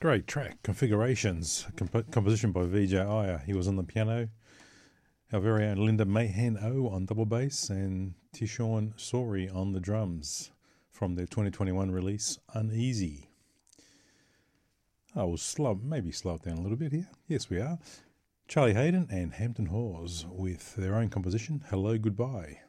Great track, Configurations, composition by Vijay Iyer. He was on the piano. Our very own Linda Mahan-O on double bass and Tishorn Sori on the drums from their 2021 release, Uneasy. We'll slow it down a little bit here. Yes, we are. Charlie Hayden and Hampton Hawes with their own composition, Hello Goodbye.